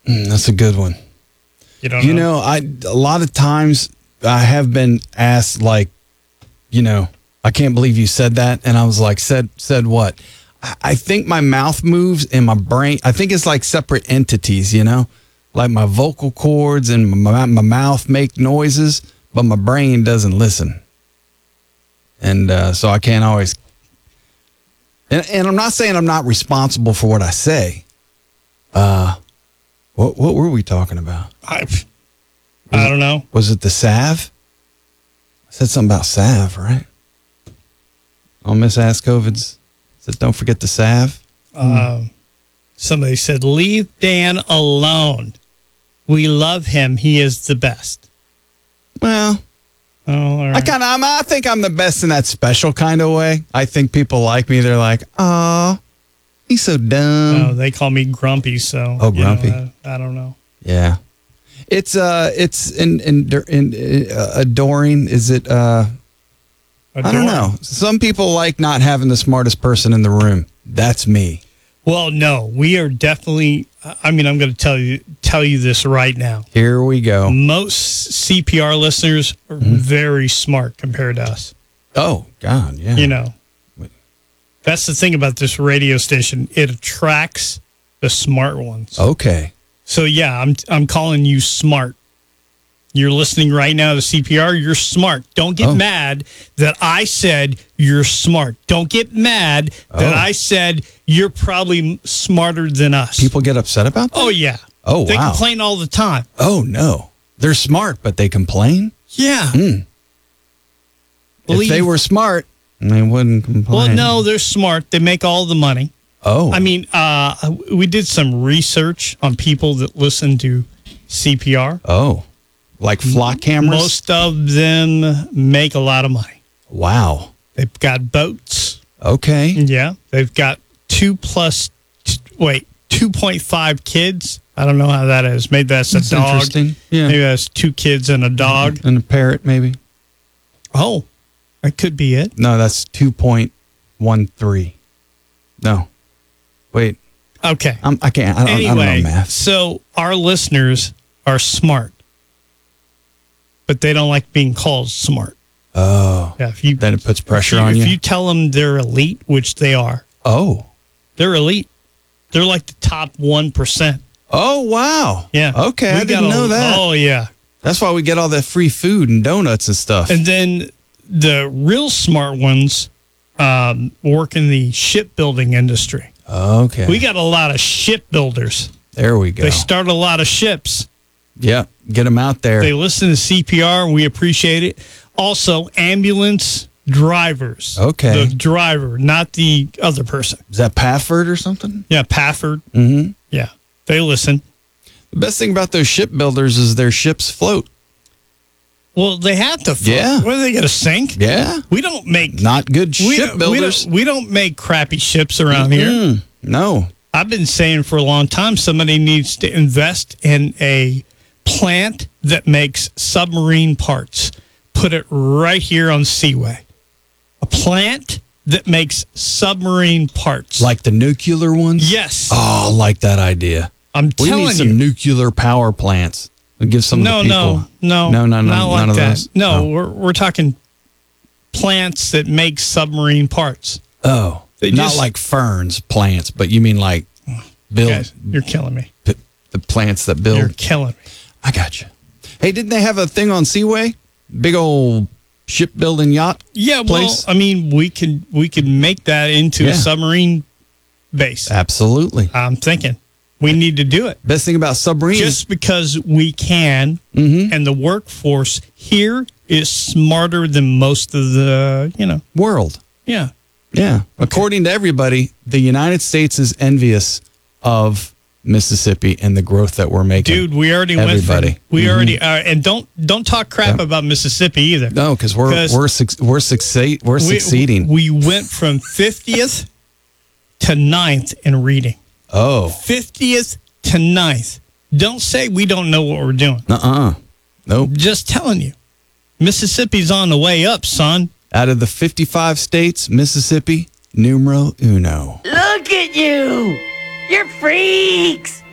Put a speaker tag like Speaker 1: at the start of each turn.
Speaker 1: That's a good one.
Speaker 2: You don't know?
Speaker 1: A lot of times I have been asked, like, I can't believe you said that. And I was like, said what? I think my mouth moves and my brain, I think it's like separate entities, like my vocal cords and my mouth make noises, but my brain doesn't listen. And so I can't always, and I'm not saying I'm not responsible for what I say. What were we talking about?
Speaker 2: I don't know.
Speaker 1: Was it the salve? I said something about salve, right? On Miss Ask COVID's. Said, don't forget the salve.
Speaker 2: Somebody said, leave Dan alone. We love him. He is the best.
Speaker 1: Well,
Speaker 2: all right.
Speaker 1: I think I'm the best in that special kind of way. I think people like me. They're like, oh, he's so dumb.
Speaker 2: Oh, they call me grumpy. So,
Speaker 1: grumpy.
Speaker 2: I don't know.
Speaker 1: Yeah. It's in adoring. Is it, I don't know. Some people like not having the smartest person in the room. That's me.
Speaker 2: Well, no, we are definitely, I'm going to tell you this right now.
Speaker 1: Here we go.
Speaker 2: Most CPR listeners are very smart compared to us.
Speaker 1: Oh, God, yeah.
Speaker 2: That's the thing about this radio station. It attracts the smart ones.
Speaker 1: Okay.
Speaker 2: So, yeah, I'm calling you smart. You're listening right now to CPR. You're smart. Don't get mad that I said you're smart. Don't get mad that I said you're probably smarter than us.
Speaker 1: People get upset about that?
Speaker 2: Oh, yeah.
Speaker 1: Oh,
Speaker 2: They
Speaker 1: wow.
Speaker 2: complain all the time.
Speaker 1: Oh, no. They're smart, but they complain?
Speaker 2: Yeah.
Speaker 1: If they were smart, they wouldn't complain.
Speaker 2: Well, no, they're smart. They make all the money.
Speaker 1: Oh.
Speaker 2: I mean, we did some research on people that listen to CPR.
Speaker 1: Oh. Like flock cameras?
Speaker 2: Most of them make a lot of money.
Speaker 1: Wow.
Speaker 2: They've got boats.
Speaker 1: Okay.
Speaker 2: Yeah. They've got 2.5 kids. I don't know how that is. Maybe that's a dog.
Speaker 1: Interesting. Yeah.
Speaker 2: Maybe that's 2 kids and a dog.
Speaker 1: And a parrot, maybe.
Speaker 2: Oh, that could be it.
Speaker 1: No, that's 2.13. No. Wait.
Speaker 2: Okay.
Speaker 1: I don't know math.
Speaker 2: So our listeners are smart, but they don't like being called smart.
Speaker 1: Oh.
Speaker 2: Yeah,
Speaker 1: then it puts pressure on you.
Speaker 2: If you tell them they're elite, which they are.
Speaker 1: Oh.
Speaker 2: They're elite. They're like the top 1%.
Speaker 1: Oh, wow.
Speaker 2: Yeah.
Speaker 1: Okay, I didn't know that.
Speaker 2: Oh, yeah.
Speaker 1: That's why we get all that free food and donuts and stuff.
Speaker 2: And then the real smart ones work in the shipbuilding industry.
Speaker 1: Okay.
Speaker 2: We got a lot of shipbuilders.
Speaker 1: There we go.
Speaker 2: They start a lot of ships.
Speaker 1: Yeah, get them out there.
Speaker 2: They listen to CPR, and we appreciate it. Also, ambulance drivers.
Speaker 1: Okay.
Speaker 2: The driver, not the other person.
Speaker 1: Is that Pafford or something?
Speaker 2: Yeah, Pafford.
Speaker 1: Mm-hmm.
Speaker 2: Yeah, they listen.
Speaker 1: The best thing about those shipbuilders is their ships float.
Speaker 2: Well, they have to float.
Speaker 1: Yeah.
Speaker 2: What, are they going to sink?
Speaker 1: Yeah.
Speaker 2: We don't make...
Speaker 1: Not good shipbuilders.
Speaker 2: We don't make crappy ships around here.
Speaker 1: No.
Speaker 2: I've been saying for a long time somebody needs to invest in a plant that makes submarine parts. Put it right here on Seaway. A plant that makes submarine parts.
Speaker 1: Like the nuclear ones?
Speaker 2: Yes.
Speaker 1: Oh, I like that idea.
Speaker 2: I'm telling you.
Speaker 1: We need some nuclear power plants. We'll give some of the people.
Speaker 2: No,
Speaker 1: not
Speaker 2: like
Speaker 1: none of
Speaker 2: that.
Speaker 1: those.
Speaker 2: No, we're talking plants that make submarine parts.
Speaker 1: Oh, not like ferns plants, but you mean like build.
Speaker 2: Guys, you're killing me.
Speaker 1: The plants that build.
Speaker 2: You're killing me.
Speaker 1: I got you. Hey, didn't they have a thing on Seaway? Big old shipbuilding yacht.
Speaker 2: Yeah,
Speaker 1: place?
Speaker 2: well, I mean, we could make that into a submarine base.
Speaker 1: Absolutely.
Speaker 2: I'm thinking we need to do it.
Speaker 1: Best thing about submarines,
Speaker 2: just because we can, and the workforce here is smarter than most of the
Speaker 1: world.
Speaker 2: Yeah.
Speaker 1: Yeah. Okay. According to everybody, the United States is envious of Mississippi and the growth that we're making.
Speaker 2: Dude, we already went and don't talk crap about Mississippi either.
Speaker 1: No, because we're succeeding.
Speaker 2: We went from 50th to 9th in reading.
Speaker 1: Oh.
Speaker 2: 50th to 9th. Don't say we don't know what we're doing.
Speaker 1: Nope.
Speaker 2: Just telling you. Mississippi's on the way up, son.
Speaker 1: Out of the 55 states, Mississippi, numero uno.
Speaker 3: Look at you! You're freaks!